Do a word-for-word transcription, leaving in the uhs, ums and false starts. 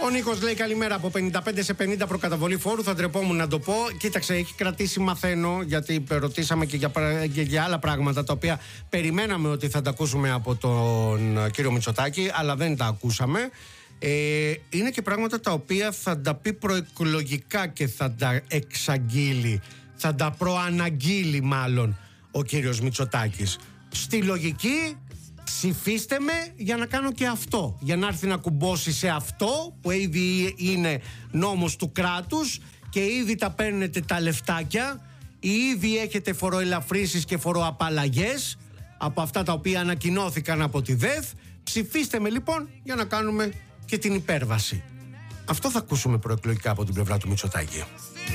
Ο Νίκος λέει καλημέρα από πενήντα πέντε σε πενήντα προκαταβολή φόρου. Θα ντρεπόμουν να το πω. Κοίταξε, έχει κρατήσει, μαθαίνω, γιατί ρωτήσαμε και για, και για άλλα πράγματα τα οποία περιμέναμε ότι θα τα ακούσουμε από τον κύριο Μητσοτάκη, αλλά δεν τα ακούσαμε. Ε, είναι και πράγματα τα οποία θα τα πει προεκλογικά και θα τα εξαγγείλει, θα τα προαναγγείλει μάλλον ο κύριος Μητσοτάκης. Στη λογική, ψηφίστε με για να κάνω και αυτό, για να έρθει να κουμπώσει σε αυτό που ήδη είναι νόμος του κράτους και ήδη τα παίρνετε τα λεφτάκια, ήδη έχετε φοροελαφρύσεις και φοροαπαλλαγές από αυτά τα οποία ανακοινώθηκαν από τη ΔΕΘ. Ψηφίστε με λοιπόν για να κάνουμε και την υπέρβαση. Αυτό θα ακούσουμε προεκλογικά από την πλευρά του Μητσοτάκη.